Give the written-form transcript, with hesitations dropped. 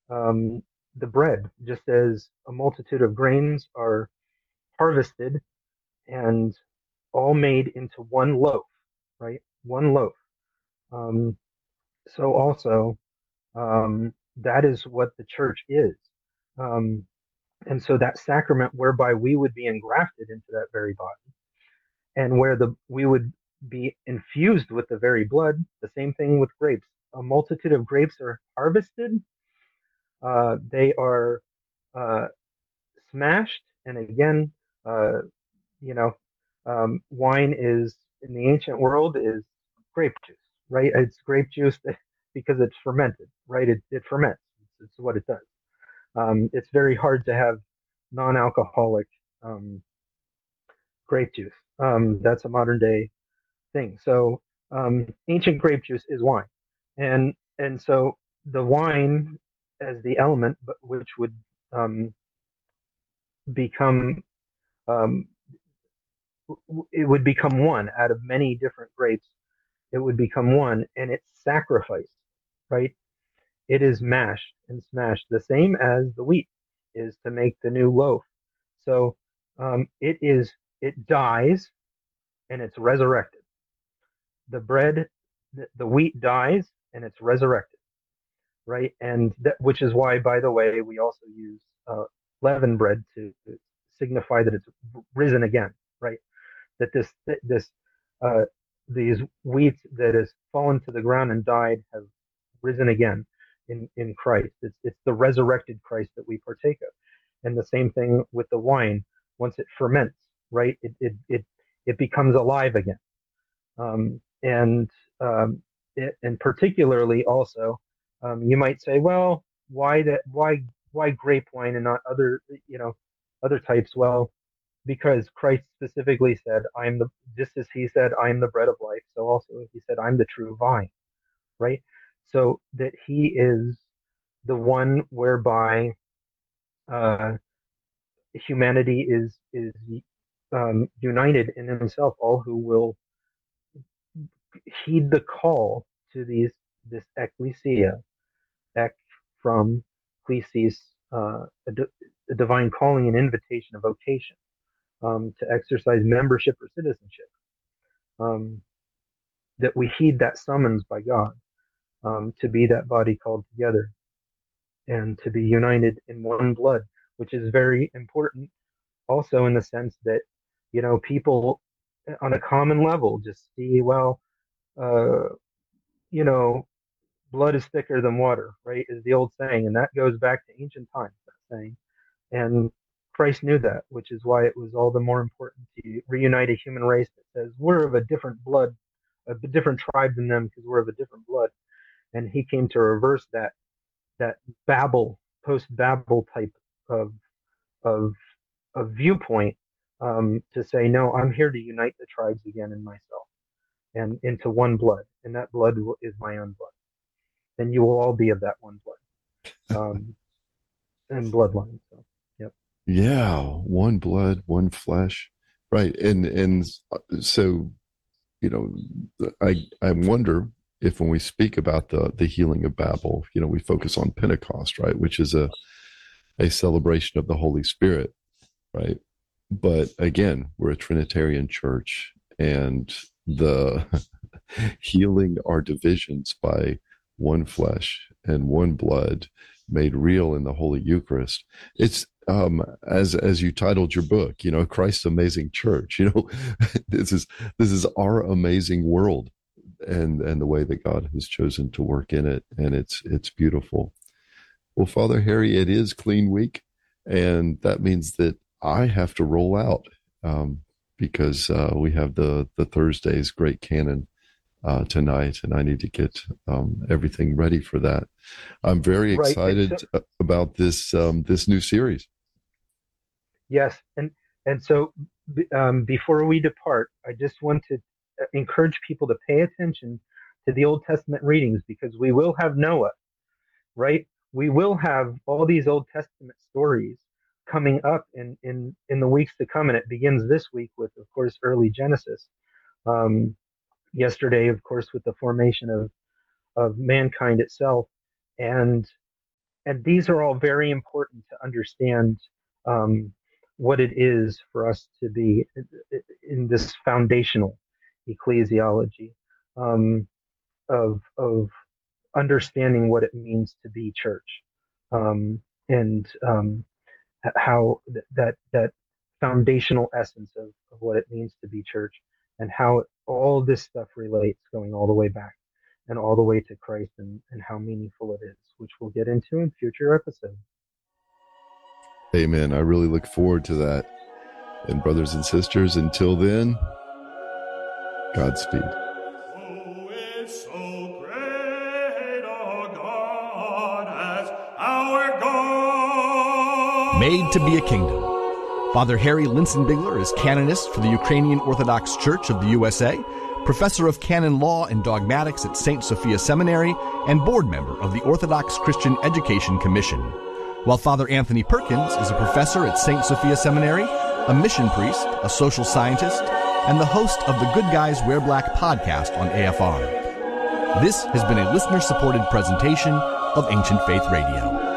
um, the bread, just as a multitude of grains are harvested and all made into one loaf, right? One loaf. Um, so also, that is what the church is. Um, and so that sacrament whereby we would be engrafted into that very body and where we would be infused with the very blood, the same thing with grapes. A multitude of grapes are harvested, they are uh, smashed, and again, uh, you know, wine is in the ancient world is grape juice, right? It's grape juice because it's fermented, right? It ferments. It's what it does. It's very hard to have non-alcoholic um, grape juice. That's a modern day thing. So ancient grape juice is wine, and so the wine as the element, but which would um, become um, it would become one out of many different grapes. It would become one, and it's sacrificed, right? It is mashed and smashed, the same as the wheat is to make the new loaf. So it dies and it's resurrected. The bread, the wheat dies and it's resurrected, right? And that, which is why, by the way, we also use leavened bread to signify that it's risen again, right? That this uh, these wheat that has fallen to the ground and died have risen again in Christ. It's the resurrected Christ that we partake of, and the same thing with the wine. Once it ferments, right, it becomes alive again, and and particularly also, you might say, well, why grape wine and not other other types? Well, because Christ specifically said, "I'm the," just as He said, "I am the bread of life." So also He said, "I'm the true vine," right? So that He is the one whereby uh, humanity is united in Himself. All who will heed the call to this ecclesia, ek from klesis, a divine calling, an invitation, a vocation, to exercise membership or citizenship. Um, that we heed that summons by God, to be that body called together and to be united in one blood, which is very important also in the sense that, people on a common level just see, well, uh, you know, blood is thicker than water, right? Is the old saying. And that goes back to ancient times, that saying. And Christ knew that, which is why it was all the more important to reunite a human race that says we're of a different blood, a different tribe than them because we're of a different blood. And he came to reverse that Babel, post Babel type of of of viewpoint, to say no, I'm here to unite the tribes again in myself and into one blood, and that blood is my own blood, and you will all be of that one blood, and bloodline. So, yep. Yeah, one blood, one flesh. Right. And so, you know, I wonder if when we speak about the healing of Babel, you know, we focus on Pentecost, right, which is a celebration of the Holy Spirit, right? But again, we're a Trinitarian church, and the healing our divisions by one flesh and one blood made real in the Holy Eucharist. It's as you titled your book, you know, Christ's Amazing Church. You know, this is our amazing world, and the way that God has chosen to work in it, and it's beautiful. Well, Father Harry, it is Clean Week, and that means that I have to roll out, because we have the Thursday's Great Canon tonight, and I need to get everything ready for that. I'm very Right. So excited about this new series. yes, and so before we depart, I just want to encourage people to pay attention to the Old Testament readings because we will have Noah, right? We will have all these Old Testament stories coming up in the weeks to come, and it begins this week with, of course, early Genesis. Um, Yesterday, of course, with the formation of mankind itself, and and these are all very important to understand what it is for us to be in this foundational ecclesiology of understanding what it means to be church, and how that foundational essence of what it means to be church, and how all this stuff relates, going all the way back and all the way to Christ, and how meaningful it is, which we'll get into in future episodes. Amen. I really look forward to that. And brothers and sisters, until then, Godspeed. Who is so great a God as our God? Made to be a Kingdom. Father Harry Linsenbigler is canonist for the Ukrainian Orthodox Church of the USA, professor of canon law and dogmatics at St. Sophia Seminary, and board member of the Orthodox Christian Education Commission. While Father Anthony Perkins is a professor at St. Sophia Seminary, a mission priest, a social scientist, and the host of the Good Guys Wear Black podcast on AFR. This has been a listener-supported presentation of Ancient Faith Radio.